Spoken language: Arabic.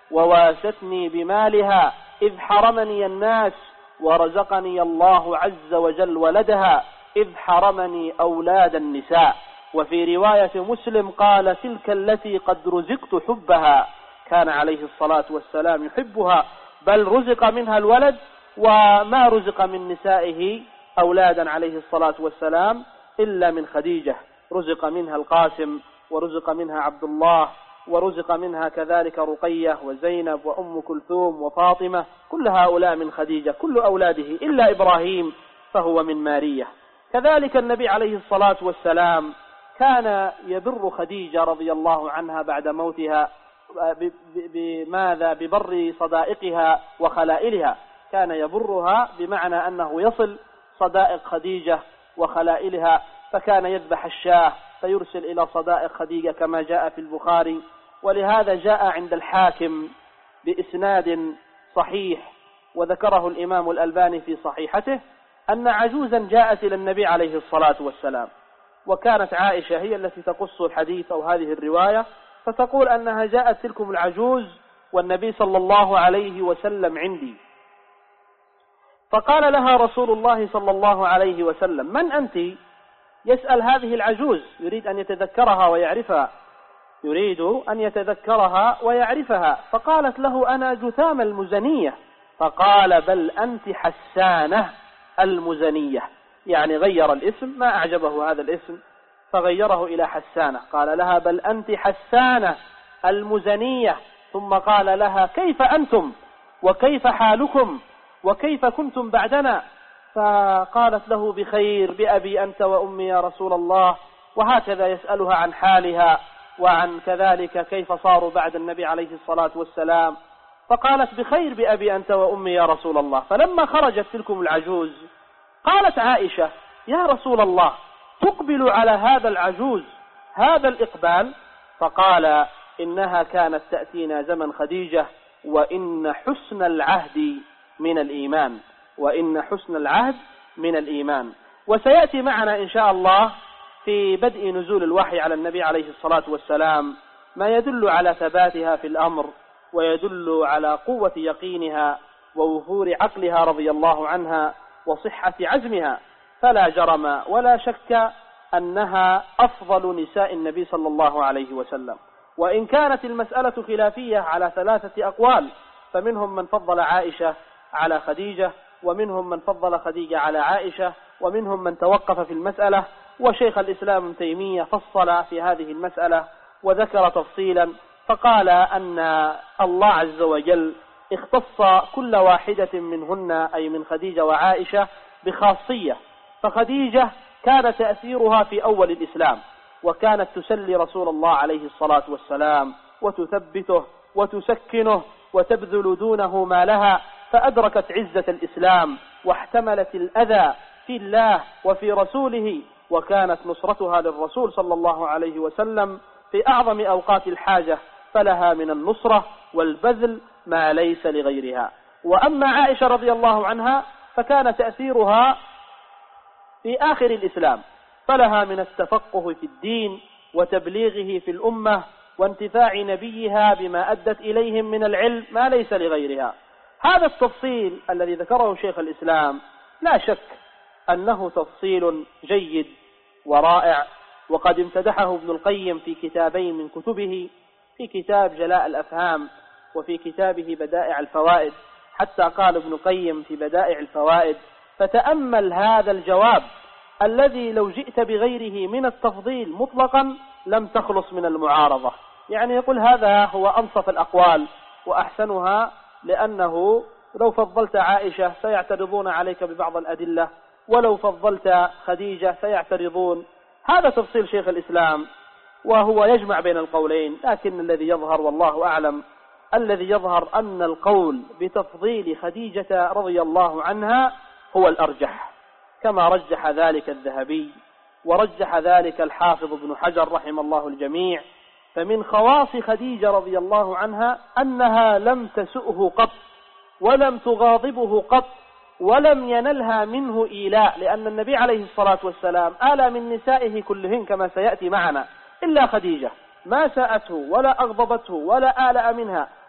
وواستني بمالها إذ حرمني الناس ورزقني الله عز وجل ولدها إذ حرمني أولاد النساء. وفي رواية مسلم قال تلك التي قد رزقت حبها، كان عليه الصلاة والسلام يحبها، بل رزق منها الولد وما رزق من نسائه أولادا عليه الصلاة والسلام إلا من خديجة، رزق منها القاسم ورزق منها عبد الله ورزق منها كذلك رقية وزينب وأم كلثوم وفاطمة، كل هؤلاء من خديجة، كل أولاده إلا إبراهيم فهو من مارية. كذلك النبي عليه الصلاة والسلام كان يبر خديجة رضي الله عنها بعد موتها بماذا؟ ببر صدائقها وخلائلها، كان يبرها بمعنى أنه يصل صدائق خديجة وخلائلها، فكان يذبح الشاة فيرسل إلى صدائق خديجة كما جاء في البخاري. ولهذا جاء عند الحاكم بإسناد صحيح وذكره الإمام الألباني في صحيحته أن عجوزا جاءت إلى النبي عليه الصلاة والسلام، وكانت عائشة هي التي تقص الحديث أو هذه الرواية، فتقول أنها جاءت تلكم العجوز والنبي صلى الله عليه وسلم عندي، فقال لها رسول الله صلى الله عليه وسلم من أنت؟ يسأل هذه العجوز، يريد أن يتذكرها ويعرفها، يريد أن يتذكرها ويعرفها، فقالت له أنا جثام المزنية، فقال بل أنت حسانة المزنية، يعني غير الاسم، ما أعجبه هذا الاسم فغيره إلى حسانة، قال لها بل أنت حسانة المزنية، ثم قال لها كيف أنتم وكيف حالكم وكيف كنتم بعدنا؟ فقالت له بخير بأبي أنت وأمي يا رسول الله، وهكذا يسألها عن حالها وعن كذلك كيف صاروا بعد النبي عليه الصلاة والسلام، فقالت بخير بأبي أنت وأمي يا رسول الله. فلما خرجت تلكم العجوز قالت عائشة يا رسول الله تقبل على هذا العجوز هذا الإقبال؟ فقال إنها كانت تأتينا زمن خديجة وإن حسن العهد من الإيمان، وإن حسن العهد من الإيمان. وسيأتي معنا إن شاء الله في بدء نزول الوحي على النبي عليه الصلاة والسلام ما يدل على ثباتها في الأمر ويدل على قوة يقينها ووفور عقلها رضي الله عنها وصحة عزمها، فلا جرم ولا شك أنها أفضل نساء النبي صلى الله عليه وسلم. وإن كانت المسألة خلافية على 3 أقوال، فمنهم من فضل عائشة على خديجة، ومنهم من فضل خديجة على عائشة، ومنهم من توقف في المسألة، وشيخ الإسلام ابن تيمية فصل في هذه المسألة وذكر تفصيلا، فقال أن الله عز وجل اختص كل واحدة منهن أي من خديجة وعائشة بخاصية. فخديجة كان تأثيرها في أول الإسلام، وكانت تسلي رسول الله عليه الصلاة والسلام وتثبته وتسكنه وتبذل دونه ما لها، فأدركت عزة الإسلام واحتملت الأذى في الله وفي رسوله، وكانت نصرتها للرسول صلى الله عليه وسلم في أعظم أوقات الحاجة، فلها من النصرة والبذل ما ليس لغيرها. وأما عائشة رضي الله عنها فكان تأثيرها في آخر الإسلام، فلها من التفقه في الدين وتبليغه في الأمة وانتفاع نبيها بما أدت إليهم من العلم ما ليس لغيرها. هذا التفصيل الذي ذكره شيخ الإسلام لا شك أنه تفصيل جيد ورائع، وقد امتدحه ابن القيم في كتابين من كتبه، في كتاب جلاء الأفهام وفي كتابه بدائع الفوائد، حتى قال ابن القيم في بدائع الفوائد فتأمل هذا الجواب الذي لو جئت بغيره من التفضيل مطلقا لم تخلص من المعارضة. يعني يقول هذا هو أنصف الأقوال وأحسنها، لأنه لو فضلت عائشة سيعترضون عليك ببعض الأدلة، ولو فضلت خديجة سيعترضون. هذا تفصيل شيخ الإسلام وهو يجمع بين القولين، لكن الذي يظهر والله أعلم الذي يظهر أن القول بتفضيل خديجة رضي الله عنها هو الأرجح، كما رجح ذلك الذهبي ورجح ذلك الحافظ ابن حجر رحم الله الجميع. فمن خواص خديجة رضي الله عنها أنها لم تسؤه قط ولم تغاضبه قط ولم ينلها منه إيلاء، لأن النبي عليه الصلاة والسلام آلى من نسائه كلهن كما سيأتي معنا، إلا خديجة ما سأته ولا أغضبته ولا آلأ منها،